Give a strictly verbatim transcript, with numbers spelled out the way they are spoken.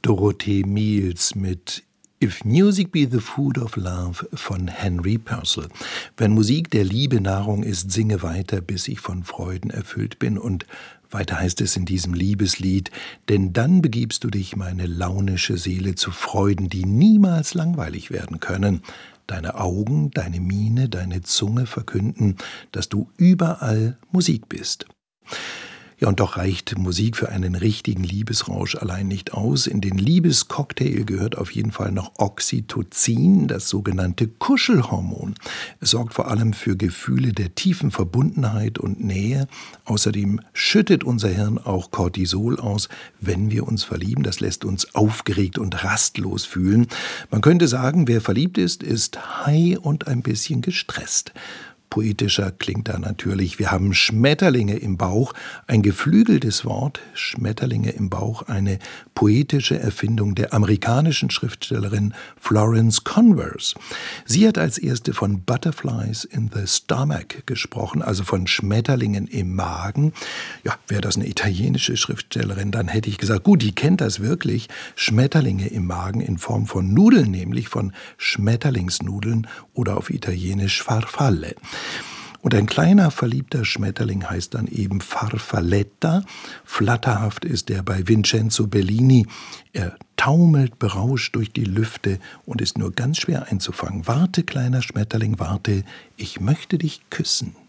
Dorothee Miels mit If Music Be the Food of Love von Henry Purcell. Wenn Musik der Liebe Nahrung ist, singe weiter, bis ich von Freuden erfüllt bin. Und weiter heißt es in diesem Liebeslied, denn dann begibst du dich, meine launische Seele, zu Freuden, die niemals langweilig werden können. Deine Augen, deine Miene, deine Zunge verkünden, dass du überall Musik bist. Ja, und doch reicht Musik für einen richtigen Liebesrausch allein nicht aus. In den Liebescocktail gehört auf jeden Fall noch Oxytocin, das sogenannte Kuschelhormon. Es sorgt vor allem für Gefühle der tiefen Verbundenheit und Nähe. Außerdem schüttet unser Hirn auch Cortisol aus, wenn wir uns verlieben. Das lässt uns aufgeregt und rastlos fühlen. Man könnte sagen, wer verliebt ist, ist high und ein bisschen gestresst. Poetischer klingt da natürlich. Wir haben Schmetterlinge im Bauch, ein geflügeltes Wort, Schmetterlinge im Bauch, eine poetische Erfindung der amerikanischen Schriftstellerin Florence Converse. Sie hat als erste von Butterflies in the Stomach gesprochen, also von Schmetterlingen im Magen. Ja, wäre das eine italienische Schriftstellerin, dann hätte ich gesagt, gut, die kennt das wirklich. Schmetterlinge im Magen in Form von Nudeln, nämlich von Schmetterlingsnudeln oder auf Italienisch Farfalle. Und ein kleiner verliebter Schmetterling heißt dann eben Farfalletta. Flatterhaft ist er bei Vincenzo Bellini. Er taumelt berauscht durch die Lüfte und ist nur ganz schwer einzufangen. Warte, kleiner Schmetterling, warte, ich möchte dich küssen.